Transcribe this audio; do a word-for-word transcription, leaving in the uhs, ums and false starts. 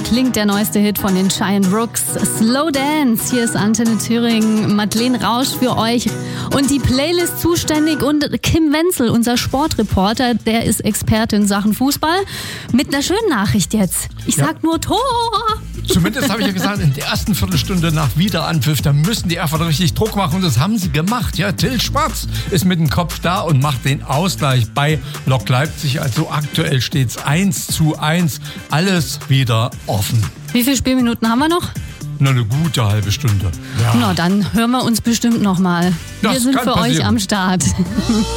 klingt der neueste Hit von den Giant Rooks, Slow Dance. Hier ist Antenne Thüringen, Madeleine Rausch für euch und die Playlist zuständig und Kim Wenzel, unser Sportreporter, der ist Experte in Sachen Fußball. Mit einer schönen Nachricht jetzt. Ich Ja. sag nur Tor! Zumindest habe ich ja gesagt, in der ersten Viertelstunde nach Wiederanpfiff, da müssen die Erfurter richtig Druck machen und das haben sie gemacht. Ja, Till Schwarz ist mit dem Kopf da und macht den Ausgleich bei Lok Leipzig. Also aktuell steht es eins zu eins, alles wieder offen. Wie viele Spielminuten haben wir noch? Nur eine gute halbe Stunde. Ja. Na, dann hören wir uns bestimmt noch mal. Wir Das sind kann für euch passieren. am Start.